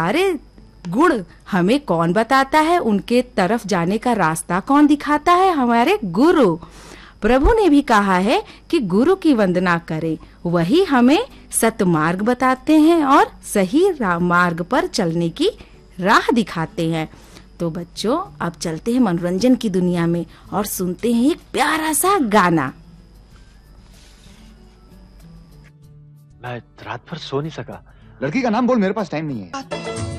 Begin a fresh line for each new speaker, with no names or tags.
सारे गुण हमें कौन बताता है, उनके तरफ जाने का रास्ता कौन दिखाता है? हमारे गुरु। प्रभु ने भी कहा है कि गुरु की वंदना करें, वही हमें सतमार्ग बताते हैं और सही मार्ग पर चलने की राह दिखाते हैं। तो बच्चों, अब चलते हैं मनोरंजन की दुनिया में और सुनते हैं एक प्यारा सा गाना।
मैं रात भर सो नहीं सका।
लड़की का नाम बोल, मेरे पास टाइम नहीं है।